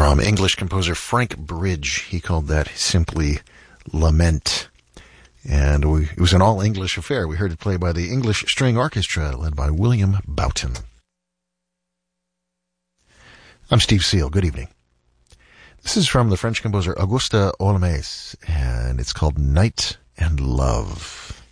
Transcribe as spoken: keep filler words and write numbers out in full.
from English composer Frank Bridge. He called that simply Lament. And we, it was an all-English affair. We heard it played by the English String Orchestra, led by William Boughton. I'm Steve Seal. Good evening. This is from the French composer Auguste Olmès, and it's called Night and Love.